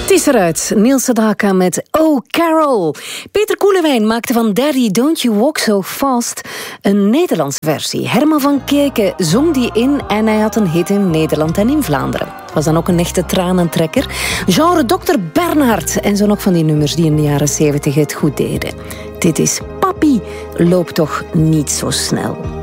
Het is eruit. Niels Sedaka met Oh Carol. Peter Koelewijn maakte van Daddy Don't You Walk So Fast een Nederlandse versie. Herman van Keeke zong die in en hij had een hit in Nederland en in Vlaanderen. Het was dan ook een echte tranentrekker. Genre Dr. Bernhard en zo nog van die nummers die in de jaren 70 het goed deden. Dit is Papi, loop toch niet zo snel.